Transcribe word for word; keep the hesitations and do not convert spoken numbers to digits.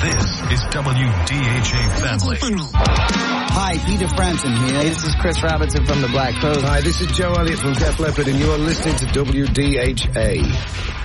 This is W D H A Family. Hi, Peter Frampton here. Hey, this is Chris Robinson from the Black Crowes. Hi, this is Joe Elliott from Def Leppard, and you are listening to W D H A.